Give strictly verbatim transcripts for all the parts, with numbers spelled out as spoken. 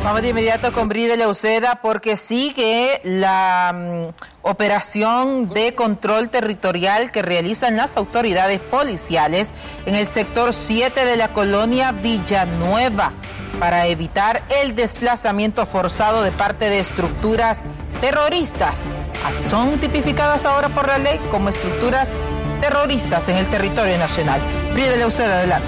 Vamos de inmediato con Bride Leuceda porque sigue la um, operación de control territorial que realizan las autoridades policiales en el sector siete de la colonia Villanueva para evitar el desplazamiento forzado de parte de estructuras terroristas. Así son tipificadas ahora por la ley como estructuras terroristas en el territorio nacional. Bride Leuceda, adelante.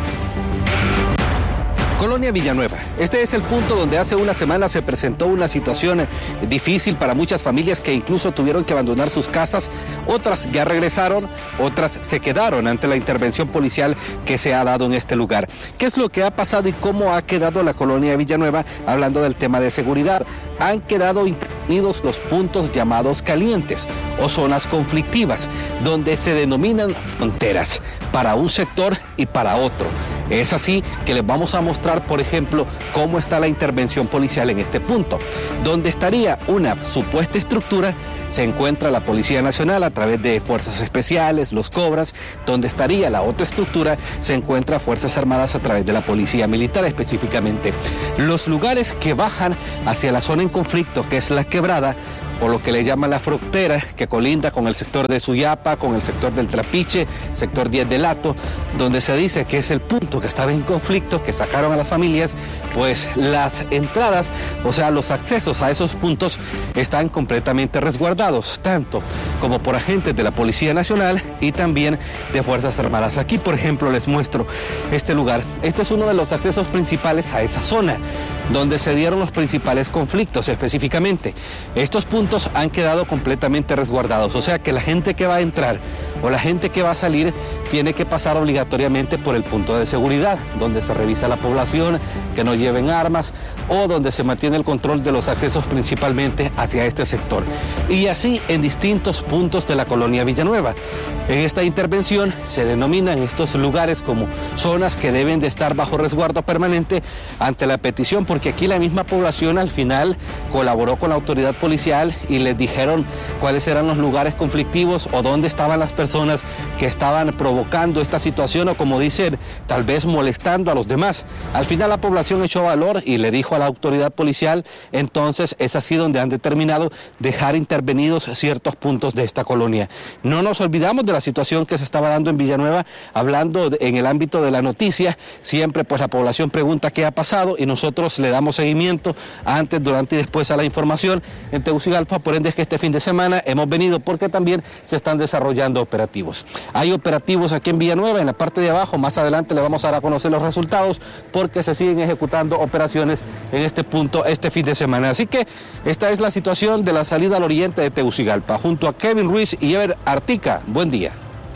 Colonia Villanueva. Este es el punto donde hace una semana se presentó una situación difícil para muchas familias que incluso tuvieron que abandonar sus casas. Otras ya regresaron, otras se quedaron ante la intervención policial que se ha dado en este lugar. ¿Qué es lo que ha pasado y cómo ha quedado la Colonia Villanueva? Hablando del tema de seguridad, han quedado intervenidos los puntos llamados calientes o zonas conflictivas, donde se denominan fronteras para un sector y para otro. Es así que les vamos a mostrar, por ejemplo, cómo está la intervención policial en este punto. Donde estaría una supuesta estructura, se encuentra la Policía Nacional a través de Fuerzas Especiales, los Cobras. Donde estaría la otra estructura, se encuentra Fuerzas Armadas a través de la Policía Militar específicamente. Los lugares que bajan hacia la zona en conflicto, que es la Quebrada, o lo que le llaman la frontera, que colinda con el sector de Suyapa, con el sector del Trapiche, sector diez del Hato, donde se dice que es el punto que estaba en conflicto, que sacaron a las familias, pues las entradas, o sea, los accesos a esos puntos están completamente resguardados, tanto como por agentes de la Policía Nacional y también de Fuerzas Armadas. Aquí, por ejemplo, les muestro este lugar. Este es uno de los accesos principales a esa zona, donde se dieron los principales conflictos específicamente. Estos puntos han quedado completamente resguardados, o sea que la gente que va a entrar o la gente que va a salir tiene que pasar obligatoriamente por el punto de seguridad, donde se revisa la población, que no lleven armas o donde se mantiene el control de los accesos principalmente hacia este sector. Y así en distintos puntos de la Colonia Villanueva. En esta intervención se denominan estos lugares como zonas que deben de estar bajo resguardo permanente ante la petición, porque aquí la misma población al final colaboró con la autoridad policial y les dijeron cuáles eran los lugares conflictivos o dónde estaban las personas que estaban provocando esta situación o, como dicen, tal vez molestando a los demás. Al final la población echó valor y le dijo a la autoridad policial, entonces es así donde han determinado dejar intervenidos ciertos puntos de esta colonia. No nos olvidamos de la situación que se estaba dando en Villanueva, hablando de, en el ámbito de la noticia, siempre pues la población pregunta qué ha pasado y nosotros le damos seguimiento antes, durante y después a la información en Tegucigalpa. Por ende es que este fin de semana hemos venido porque también se están desarrollando operativos. Hay operativos aquí en Villanueva, en la parte de abajo, más adelante le vamos a dar a conocer los resultados porque se siguen ejecutando operaciones en este punto este fin de semana. Así que esta es la situación de la salida al oriente de Tegucigalpa. Junto a Kevin Ruiz y Ever Artica, buen día.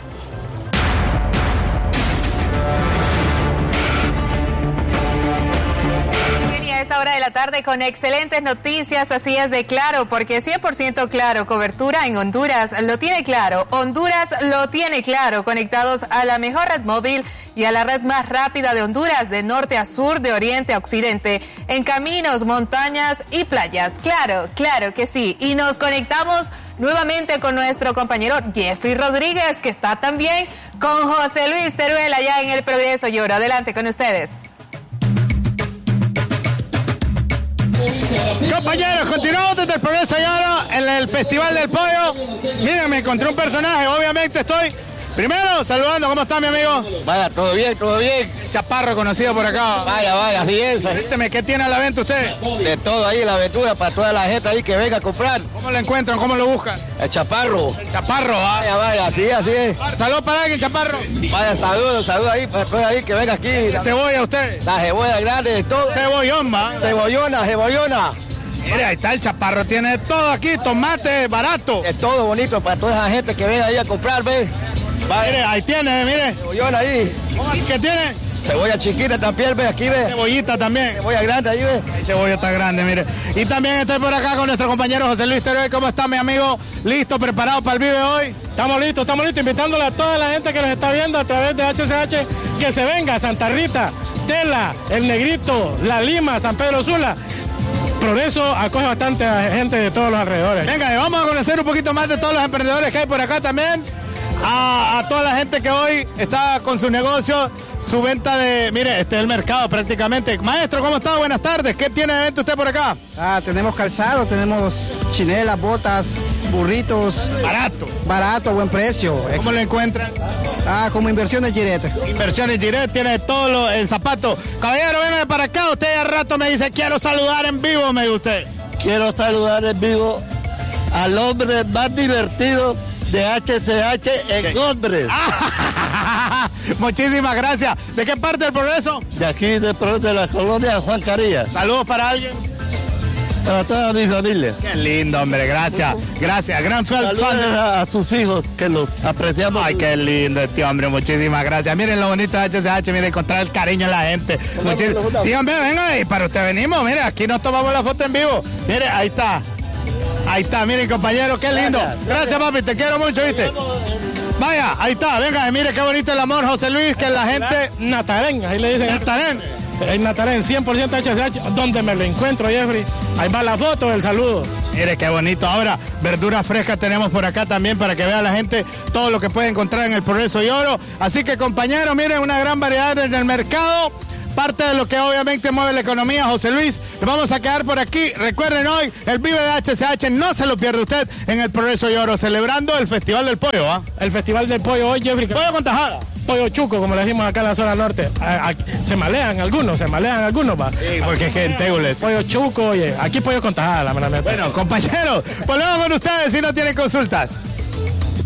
Hora de la tarde con excelentes noticias, así es de Claro, porque cien por ciento Claro, cobertura en Honduras lo tiene Claro, Honduras lo tiene Claro, conectados a la mejor red móvil y a la red más rápida de Honduras, de norte a sur, de oriente a occidente, en caminos, montañas y playas. Claro, claro que sí, y nos conectamos nuevamente con nuestro compañero Jeffrey Rodríguez, que está también con José Luis Teruel allá en el Progreso y Oro. Adelante con ustedes. Compañeros, continuamos desde el Progreso y Oro en el Festival del Pollo. Miren, me encontré un personaje, obviamente estoy primero saludando. ¿Cómo está mi amigo? Vaya, todo bien, todo bien. Chaparro, conocido por acá. Vaya, vaya, así es. Cuénteme, ¿qué tiene a la venta usted? De todo ahí, la aventura para toda la gente ahí que venga a comprar. ¿Cómo lo encuentran? ¿Cómo lo buscan? El Chaparro. El Chaparro, ¿ah? Vaya, vaya, así es, así es. Saludos para alguien, Chaparro. Vaya, saludos, saludos ahí para toda ahí que venga aquí. ¿Qué cebolla usted? La cebolla grande, de todo. Cebollón, va. Cebollona, cebollona. Mira, ahí está el Chaparro, tiene todo aquí, tomate barato. Es todo bonito para toda esa gente que venga ahí a comprar, ¿ves? Mire, ahí tiene, mire. Cebollona ahí. ¿Qué tiene? Cebolla chiquita también, ¿ves? Aquí, ¿ves? Cebollita también. Cebolla grande ahí, ¿ves? Ahí cebolla está grande, mire. Y también estoy por acá con nuestro compañero José Luis Teruel. ¿Cómo está, mi amigo? ¿Listo, preparado para el Vive hoy? Estamos listos, estamos listos, invitándole a toda la gente que nos está viendo a través de H C H que se venga a Santa Rita, Tela, El Negrito, La Lima, San Pedro Sula. Progreso acoge bastante a gente de todos los alrededores. Venga, y vamos a conocer un poquito más de todos los emprendedores que hay por acá también. A, a toda la gente que hoy está con su negocio su venta de, mire, este es el mercado prácticamente. Maestro, ¿cómo está? Buenas tardes. ¿Qué tiene de venta usted por acá? Ah, tenemos calzado, tenemos chinelas, botas, burritos. Barato. Barato, a buen precio. ¿Cómo lo encuentran? Ah, como Inversiones Giret. Inversiones Giret tiene todo lo, el zapato. Caballero, venga para acá. Usted a rato me dice, quiero saludar en vivo, me dice usted. Quiero saludar en vivo al hombre más divertido de H C H en hombres. Muchísimas gracias. ¿De qué parte del Progreso? De aquí, de, de la colonia Juan Carillas. Saludos para alguien. Para toda mi familia. Qué lindo, hombre. Gracias. Gracias. Gran fan. A, a sus hijos, que los apreciamos. Ay, qué lindo este hombre. Muchísimas gracias. Miren lo bonito de H C H. Miren, encontrar el cariño en la gente. Muchis... Sí, hombre, venga. Y para usted venimos. Mire, aquí nos tomamos la foto en vivo. Mire, ahí está. Ahí está, miren compañero, qué lindo. Gracias, gracias papi, te quiero mucho, ¿viste? Vaya, ahí está, venga, mire qué bonito el amor, José Luis, que la gente... Natarén, ahí le dicen. Natarén. En Natarén, cien por ciento H C H, donde me lo encuentro, Jeffrey. Ahí va la foto, el saludo. Mire qué bonito. Ahora, verduras frescas tenemos por acá también para que vea la gente todo lo que puede encontrar en el Progreso y Oro. Así que compañeros, miren, una gran variedad en el mercado. Parte de lo que obviamente mueve la economía, José Luis. Vamos a quedar por aquí. Recuerden hoy, el Vive de H C H, no se lo pierde usted en el Progreso y Oro, celebrando el Festival del Pollo, ¿ah? El Festival del Pollo hoy, Jeffrey. Pollo con tajada. Pollo chuco, como le decimos acá en la zona norte. A, a, se malean algunos, se malean algunos, va. Sí, porque es que en Tegules. Pollo chuco, oye, aquí pollo con tajada, la verdad. Bueno, compañeros, volvemos con ustedes si no tienen consultas.